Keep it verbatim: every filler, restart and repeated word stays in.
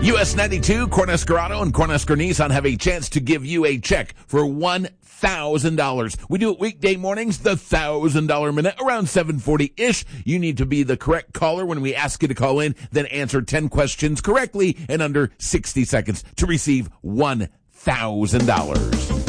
U S ninety-two, Cornhusker and Cornhusker Nissan have a chance to give you a check for one thousand dollars. We do it weekday mornings, the one thousand dollars minute, around seven forty-ish. You need to be the correct caller when we ask you to call in, then answer ten questions correctly in under sixty seconds to receive one thousand dollars.